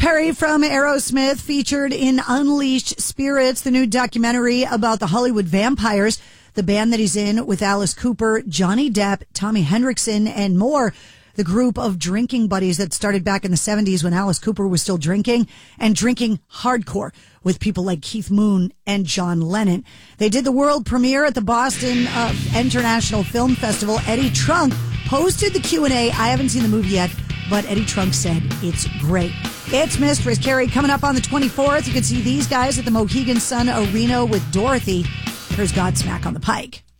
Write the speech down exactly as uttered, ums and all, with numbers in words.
Perry from Aerosmith featured in Unleashed Spirits, the new documentary about the Hollywood vampires, the band that he's in with Alice Cooper, Johnny Depp, Tommy Hendrickson, and more. The group of drinking buddies that started back in the seventies when Alice Cooper was still drinking and drinking hardcore with people like Keith Moon and John Lennon. They did the world premiere at the Boston uh, International Film Festival. Eddie Trunk hosted the Q and A. I haven't seen the movie yet, but Eddie Trunk said it's great. It's Mistress Carrie coming up on the twenty-fourth. You can see these guys at the Mohegan Sun Arena with Dorothy. Here's Godsmack on the Pike.